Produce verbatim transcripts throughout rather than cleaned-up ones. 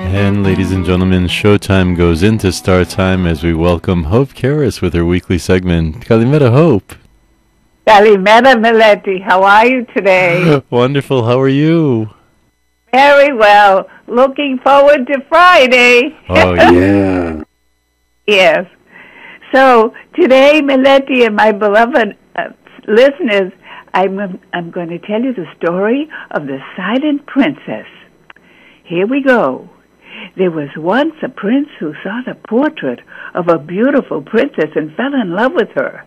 And ladies and gentlemen, showtime goes into star time as we welcome Hope Karras with her weekly segment. Kalimera, Hope. Kalimera, Meleti. How are you today? Wonderful. How are you? Very well. Looking forward to Friday. Oh, yeah. Yes. So today, Meleti and my beloved uh, listeners, I'm, I'm going to tell you the story of the Silent Princess. Here we go. There was once a prince who saw the portrait of a beautiful princess and fell in love with her.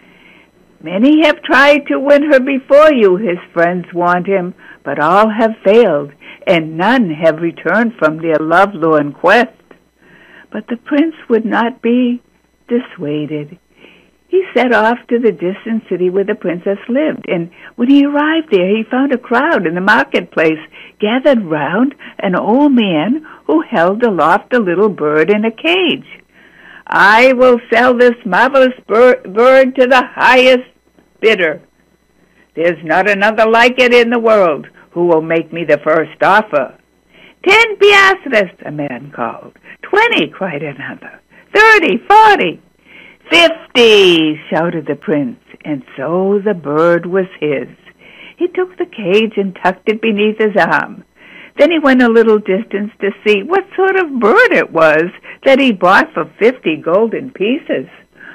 Many have tried to win her before you, his friends warned him, but all have failed, and none have returned from their love-lorn quest. But the prince would not be dissuaded. He set off to the distant city where the princess lived, and when he arrived there, he found a crowd in the marketplace gathered round an old man who held aloft a little bird in a cage. I will sell this marvelous bir- bird to the highest bidder. There's not another like it in the world. Who will make me the first offer? Ten piastres, a man called. Twenty, cried another. Thirty, forty. Fifty, shouted the prince, and so the bird was his. He took the cage and tucked it beneath his arm. Then he went a little distance to see what sort of bird it was that he bought for fifty golden pieces.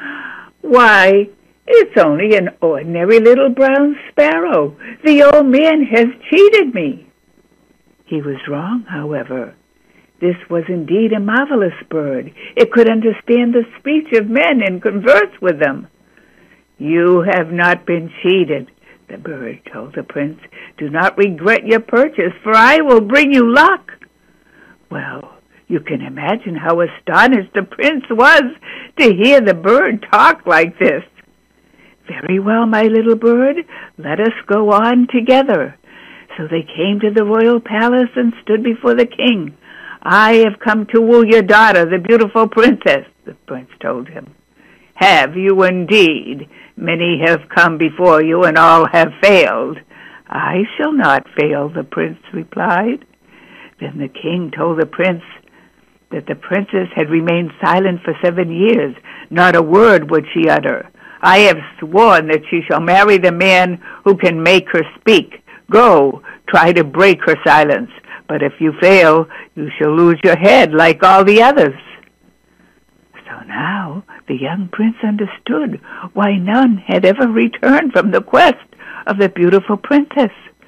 Why, it's only an ordinary little brown sparrow. The old man has cheated me. He was wrong, however. This was indeed a marvelous bird. It could understand the speech of men and converse with them. You have not been cheated, the bird told the prince. Do not regret your purchase, for I will bring you luck. Well, you can imagine how astonished the prince was to hear the bird talk like this. Very well, my little bird, let us go on together. So they came to the royal palace and stood before the king. I have come to woo your daughter, the beautiful princess, the prince told him. Have you indeed? Many have come before you, and all have failed. I shall not fail, the prince replied. Then the king told the prince that the princess had remained silent for seven years. Not a word would she utter. I have sworn that she shall marry the man who can make her speak. Go, try to break her silence. But if you fail, you shall lose your head like all the others. So now the young prince understood why none had ever returned from the quest of the beautiful princess.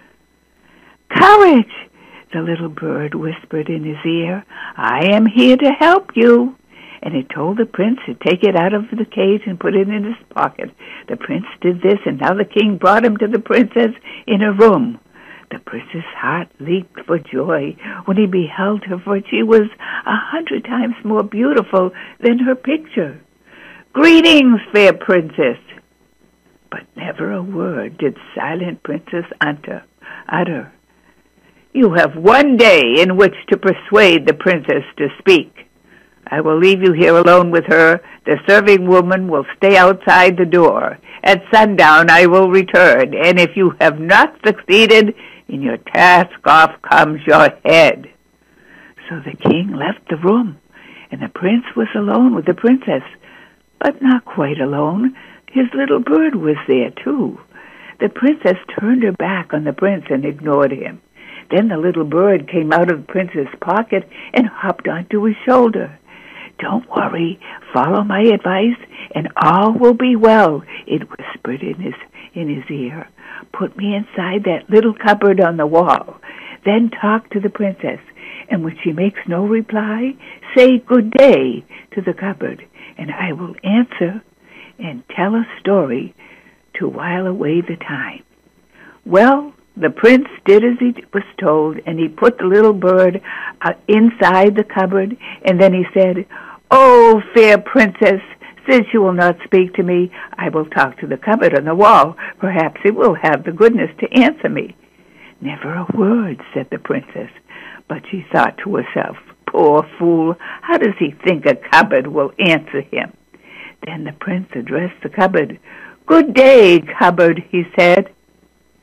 Courage, the little bird whispered in his ear. I am here to help you. And it told the prince to take it out of the cage and put it in his pocket. The prince did this, and now the king brought him to the princess in a room. The prince's heart leaped for joy when he beheld her, for she was a hundred times more beautiful than her picture. Greetings, fair princess! But never a word did silent princess utter. utter. You have one day in which to persuade the princess to speak. I will leave you here alone with her. The serving woman will stay outside the door. At sundown I will return, and if you have not succeeded in your task, off comes your head. So the king left the room, and the prince was alone with the princess. But not quite alone. His little bird was there, too. The princess turned her back on the prince and ignored him. Then the little bird came out of the prince's pocket and hopped onto his shoulder. Don't worry, follow my advice, and all will be well, it whispered in his in his ear. Put me inside that little cupboard on the wall. Then talk to the princess, and when she makes no reply, say good day to the cupboard, and I will answer and tell a story to while away the time. Well, the prince did as he was told, and he put the little bird uh, inside the cupboard, and then he said, Oh, fair princess, since you will not speak to me, I will talk to the cupboard on the wall. Perhaps it will have the goodness to answer me. Never a word, said the princess, but she thought to herself, Poor fool, how does he think a cupboard will answer him? Then the prince addressed the cupboard. Good day, cupboard, he said.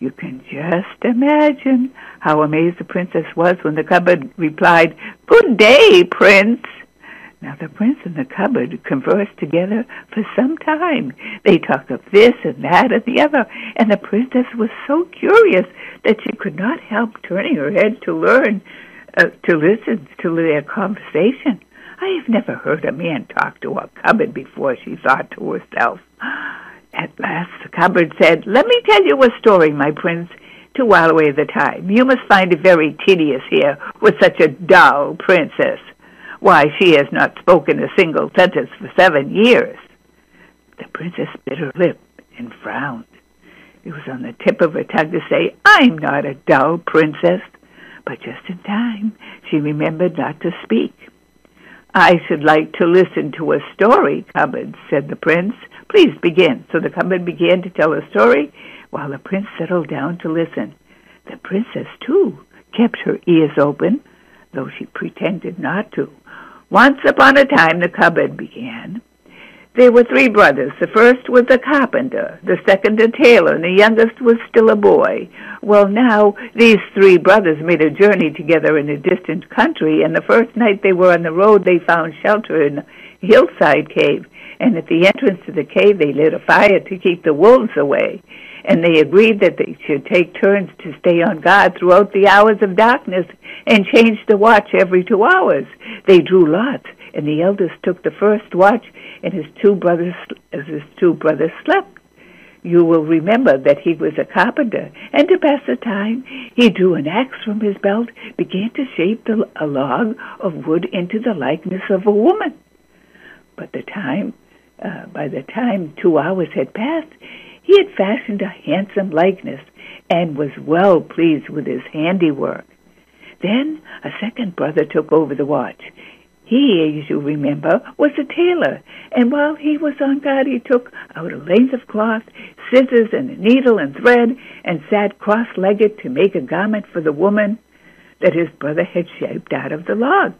You can just imagine how amazed the princess was when the cupboard replied, "Good day, Prince." Now the prince and the cupboard conversed together for some time. They talked of this and that and the other, and the princess was so curious that she could not help turning her head to learn, uh, to listen to their conversation. "I have never heard a man talk to a cupboard before," she thought to herself. At last the cupboard said, "Let me tell you a story, my prince, to while away the time. You must find it very tedious here with such a dull princess. Why, she has not spoken a single sentence for seven years." The princess bit her lip and frowned. It was on the tip of her tongue to say, "I'm not a dull princess," but just in time she remembered not to speak. "I should like to listen to a story, cupboard," said the prince. "Please begin." So the cupboard began to tell a story while the prince settled down to listen. The princess, too, kept her ears open, though she pretended not to. "Once upon a time," the cupboard began, "there were three brothers. The first was a carpenter, the second a tailor, and the youngest was still a boy. Well, now, these three brothers made a journey together in a distant country, and the first night they were on the road they found shelter in a hillside cave, and at the entrance to the cave they lit a fire to keep the wolves away. And they agreed that they should take turns to stay on guard throughout the hours of darkness and change the watch every two hours. They drew lots, and the eldest took the first watch, and his two brothers, as his two brothers slept. You will remember that he was a carpenter, and to pass the time, he drew an axe from his belt, began to shape the, a log of wood into the likeness of a woman. But the time, uh, by the time two hours had passed, he had fashioned a handsome likeness and was well pleased with his handiwork. Then a second brother took over the watch. He, as you remember, was a tailor, and while he was on guard, he took out a length of cloth, scissors, and a needle and thread, and sat cross-legged to make a garment for the woman that his brother had shaped out of the log.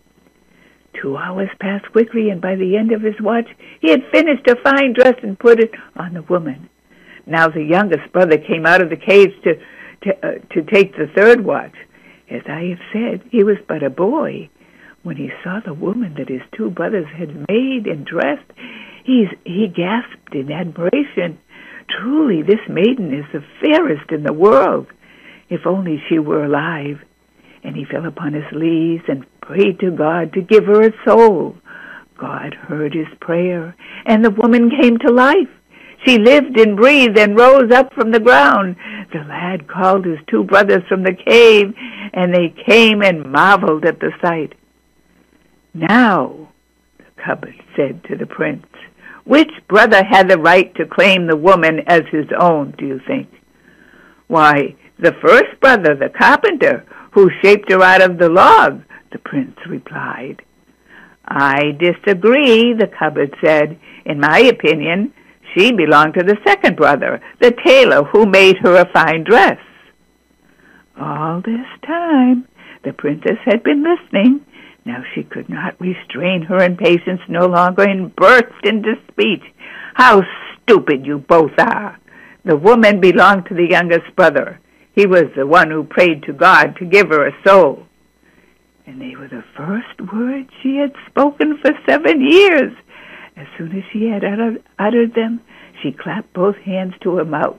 Two hours passed quickly, and by the end of his watch, he had finished a fine dress and put it on the woman. Now the youngest brother came out of the cave to to, uh, to take the third watch. As I have said, he was but a boy. When he saw the woman that his two brothers had made and dressed, he's, he gasped in admiration. "Truly, this maiden is the fairest in the world. If only she were alive." And he fell upon his knees and prayed to God to give her a soul. God heard his prayer, and the woman came to life. She lived and breathed and rose up from the ground. The lad called his two brothers from the cave, and they came and marveled at the sight. "Now," the cupboard said to the prince, "which brother had the right to claim the woman as his own, do you think?" "Why, the first brother, the carpenter, who shaped her out of the log," the prince replied. "I disagree," the cupboard said. "In my opinion, she belonged to the second brother, the tailor, who made her a fine dress." All this time, the princess had been listening. Now she could not restrain her impatience no longer and burst into speech. "How stupid you both are! The woman belonged to the youngest brother. He was the one who prayed to God to give her a soul." And they were the first words she had spoken for seven years. As soon as she had uttered, uttered them, she clapped both hands to her mouth.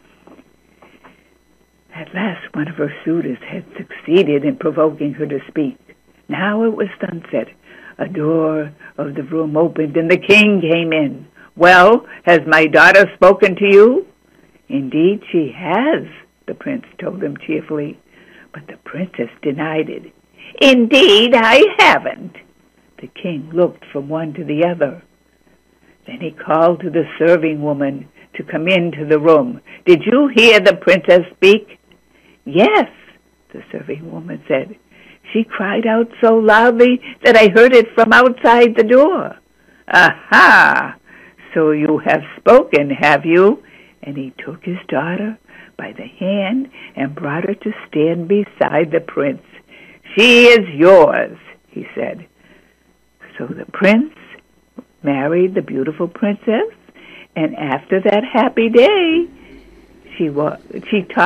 At last one of her suitors had succeeded in provoking her to speak. Now it was sunset. A door of the room opened, and the king came in. "Well, has my daughter spoken to you?" "Indeed she has," the prince told him cheerfully. But the princess denied it. "Indeed I haven't." The king looked from one to the other. Then he called to the serving woman to come into the room. "Did you hear the princess speak?" "Yes," the serving woman said. "She cried out so loudly that I heard it from outside the door." "Aha! So you have spoken, have you?" And he took his daughter by the hand and brought her to stand beside the prince. "She is yours," he said. So the prince married the beautiful princess, and after that happy day, she wa- she talked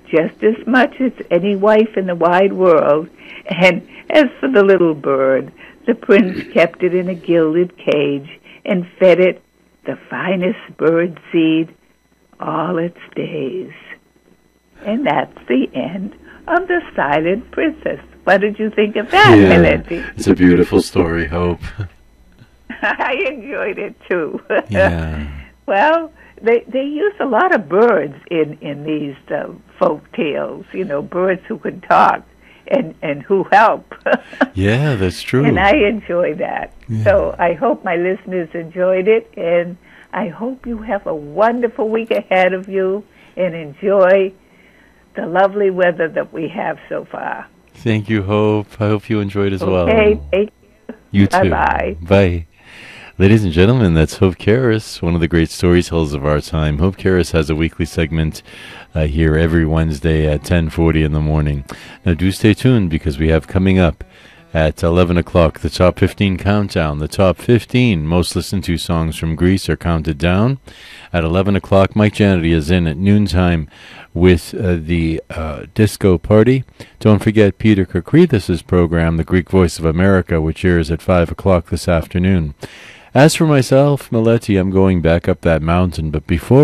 just as much as any wife in the wide world. And as for the little bird, the prince kept it in a gilded cage and fed it the finest bird seed all its days. And that's the end of The Silent Princess. What did you think of that, Yeah, Melody? it's a beautiful story, Hope. I enjoyed it too. Yeah. Well, they they use a lot of birds in in these uh, folk tales. You know, birds who can talk and and who help. Yeah, that's true. And I enjoy that. Yeah. So I hope my listeners enjoyed it, and I hope you have a wonderful week ahead of you and enjoy the lovely weather that we have so far. Thank you, Hope. I hope you enjoyed as well. Okay, take You too. Bye-bye. Bye. Ladies and gentlemen, that's Hope Karras, one of the great storytellers of our time. Hope Karras has a weekly segment uh, here every Wednesday at ten forty in the morning. Now do stay tuned, because we have coming up at eleven o'clock the Top fifteen Countdown. The Top fifteen most listened to songs from Greece are counted down. At eleven o'clock, Mike Janity is in at noontime with uh, the uh, Disco Party. Don't forget Peter Kokridis' program, The Greek Voice of America, which airs at five o'clock this afternoon. As for myself, Meleti, I'm going back up that mountain, but before